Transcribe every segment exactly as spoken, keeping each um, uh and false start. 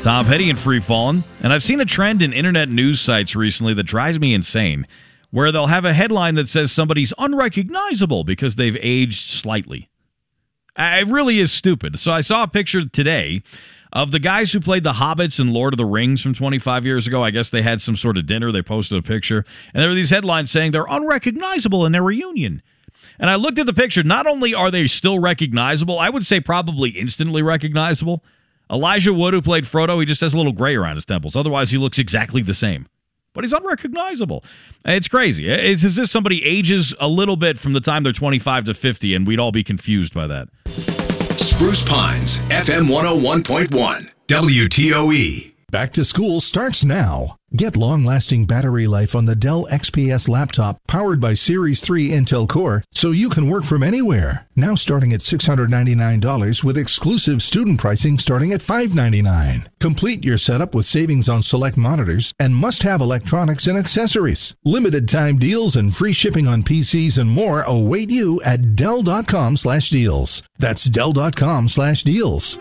Tom Petty and Free Fallin'. And I've seen a trend in internet news sites recently that drives me insane, where they'll have a headline that says somebody's unrecognizable because they've aged slightly. It really is stupid. So I saw a picture today of the guys who played the Hobbits in Lord of the Rings from twenty-five years ago. I guess they had some sort of dinner. They posted a picture. And there were these headlines saying they're unrecognizable in their reunion. And I looked at the picture. Not only are they still recognizable, I would say probably instantly recognizable. Elijah Wood, who played Frodo, he just has a little gray around his temples. Otherwise, he looks exactly the same. But he's unrecognizable. It's crazy. It's as if somebody ages a little bit from the time they're twenty-five to fifty, and we'd all be confused by that. Spruce Pines, F M one oh one point one, W T O E. Back to school starts now. Get long-lasting battery life on the Dell X P S laptop powered by Series three Intel Core so you can work from anywhere. Now starting at six hundred ninety-nine dollars with exclusive student pricing starting at five hundred ninety-nine dollars. Complete your setup with savings on select monitors and must-have electronics and accessories. Limited time deals and free shipping on P Cs and more await you at Dell.com slash deals. That's Dell.com slash deals.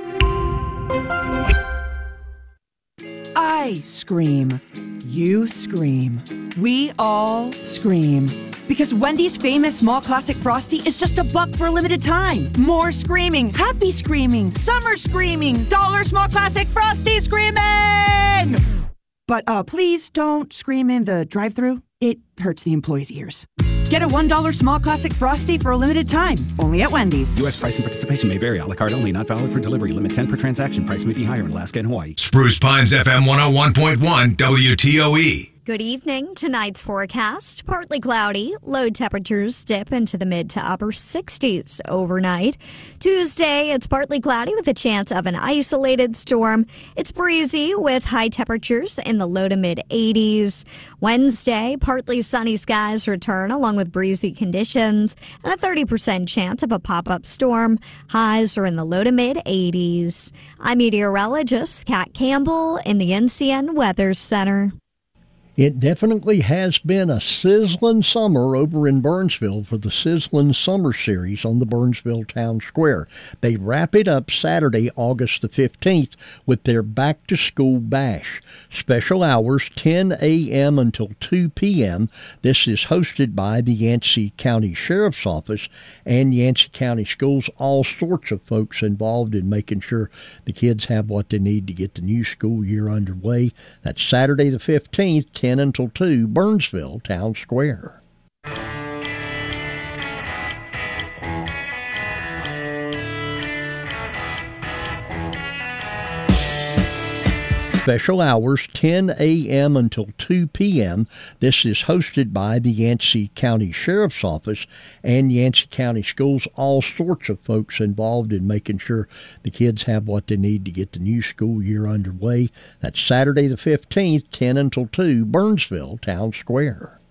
I scream. You scream. We all scream. Because Wendy's famous small classic Frosty is just a buck for a limited time. More screaming, happy screaming, summer screaming, dollar small classic Frosty screaming! But uh, please don't scream in the drive-thru. It hurts the employees' ears. Get a one dollar small classic Frosty for a limited time, only at Wendy's. U S price and participation may vary. A la carte only, not valid for delivery. Limit ten per transaction. Price may be higher in Alaska and Hawaii. Spruce Pines, F M one oh one point one, W T O E. Good evening. Tonight's forecast, partly cloudy. Low temperatures dip into the mid to upper sixties overnight. Tuesday, it's partly cloudy with a chance of an isolated storm. It's breezy with high temperatures in the low to mid eighties. Wednesday, partly sunny skies return along with breezy conditions and a thirty percent chance of a pop-up storm. Highs are in the low to mid eighties. I'm meteorologist Kat Campbell in the N C N Weather Center. It definitely has been a sizzling summer over in Burnsville for the Sizzling Summer Series on the Burnsville Town Square. They wrap it up Saturday, August the fifteenth with their back-to-school bash. Special hours, ten a.m. until two p.m. This is hosted by the Yancey County Sheriff's Office and Yancey County Schools. All sorts of folks involved in making sure the kids have what they need to get the new school year underway. That's Saturday the fifteenth, ten until two, Burnsville Town Square. Special hours, ten a.m. until two p.m. This is hosted by the Yancey County Sheriff's Office and Yancey County Schools. All sorts of folks involved in making sure the kids have what they need to get the new school year underway. That's Saturday the fifteenth, ten until two, Burnsville Town Square.